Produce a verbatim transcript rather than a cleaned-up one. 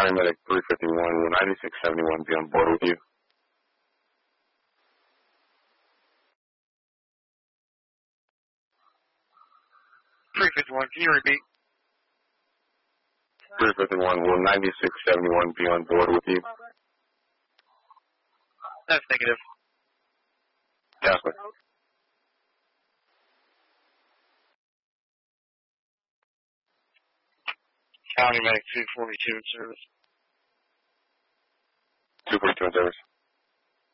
County Medic three fifty-one, will ninety-six seventy-one be on board with you? three fifty-one, can you repeat? three fifty-one, will ninety-six seventy-one be on board with you? That's negative. Yes, sir. County Medic two forty-two in service. two forty-two in service.